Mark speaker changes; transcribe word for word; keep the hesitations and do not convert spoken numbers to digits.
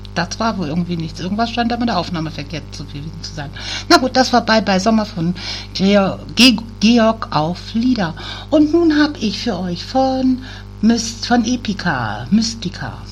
Speaker 1: das war wohl irgendwie nichts. Irgendwas stand da mit der Aufnahme verkehrt zu, zu sein. Na gut, das war Bye Bye Sommer von Georg, Georg auf Lieder. Und nun habe ich für euch von, Myst, von Epica, Mystica.